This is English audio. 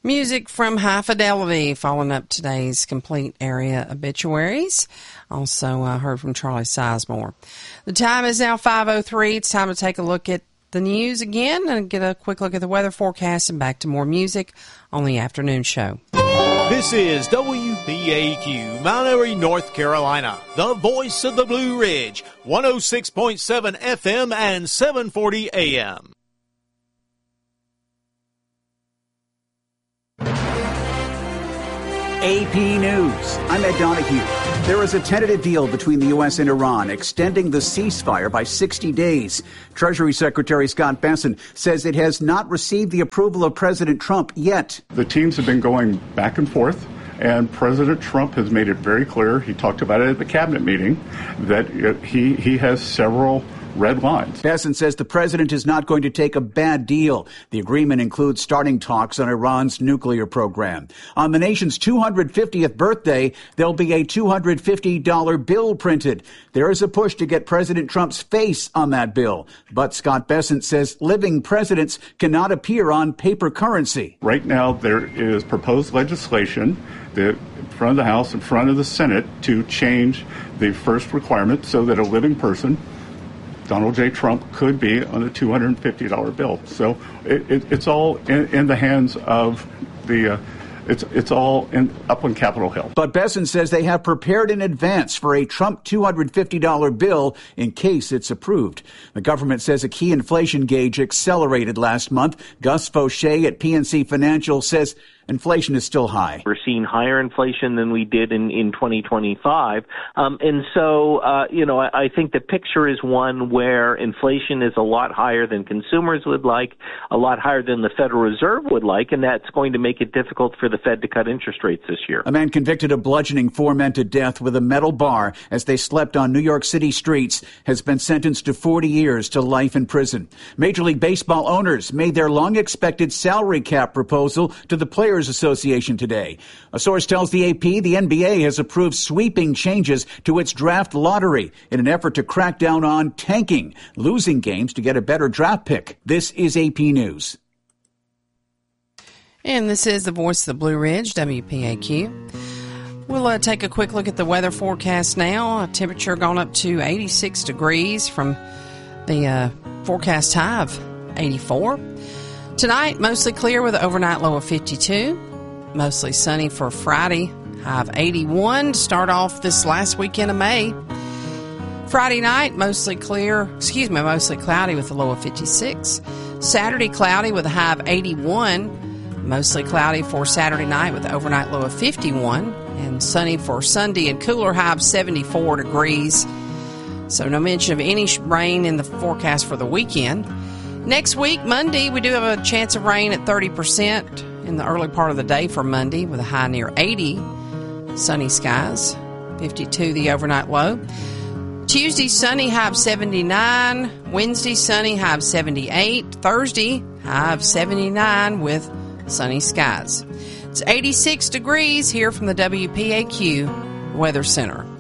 Music from High Fidelity, following up today's complete area obituaries. Also heard from Charlie Sizemore. The time is now 5:03. It's time to take a look at the news again and get a quick look at the weather forecast and back to more music on the afternoon show. This is WPAQ, Mount Airy, North Carolina, the voice of the Blue Ridge, 106.7 FM and 740 AM. AP News. I'm Ed Donahue. There is a tentative deal between the U.S. and Iran extending the ceasefire by 60 days. Treasury Secretary Scott Bessent says it has not received the approval of President Trump yet. The teams have been going back and forth, and President Trump has made it very clear, he talked about it at the cabinet meeting, that he has several red lines. Bessent says the president is not going to take a bad deal. The agreement includes starting talks on Iran's nuclear program. On the nation's 250th birthday, there'll be a $250 bill printed. There is a push to get President Trump's face on that bill. But Scott Bessent says living presidents cannot appear on paper currency. Right now, there is proposed legislation in front of the House, in front of the Senate, to change the first requirement so that a living person, Donald J. Trump, could be on a $250 bill. So it's all in the hands of the it's all up on Capitol Hill. But Bessent says they have prepared in advance for a Trump $250 bill in case it's approved. The government says a key inflation gauge accelerated last month. Gus Fauché at PNC Financial says inflation is still high. We're seeing higher inflation than we did in 2025. And so, I think the picture is one where inflation is a lot higher than consumers would like, a lot higher than the Federal Reserve would like, and that's going to make it difficult for the Fed to cut interest rates this year. A man convicted of bludgeoning four men to death with a metal bar as they slept on New York City streets has been sentenced to 40 years to life in prison. Major League Baseball owners made their long-expected salary cap proposal to the Players Association today. A source tells the AP the NBA has approved sweeping changes to its draft lottery in an effort to crack down on tanking, losing games to get a better draft pick. This is AP News. And this is the voice of the Blue Ridge, WPAQ. We'll take a quick look at the weather forecast now. Temperature gone up to 86 degrees from the forecast high of 84. Tonight, mostly clear with an overnight low of 52. Mostly sunny for Friday, high of 81 to start off this last weekend of May. Friday night, mostly cloudy with a low of 56. Saturday, cloudy with a high of 81. Mostly cloudy for Saturday night with an overnight low of 51. And sunny for Sunday and cooler high of 74 degrees. So no mention of any rain in the forecast for the weekend. Next week, Monday, we do have a chance of rain at 30% in the early part of the day for Monday with a high near 80. Sunny skies, 52 the overnight low. Tuesday, sunny, high of 79. Wednesday, sunny, high of 78. Thursday, high of 79 with sunny skies. It's 86 degrees here from the WPAQ Weather Center.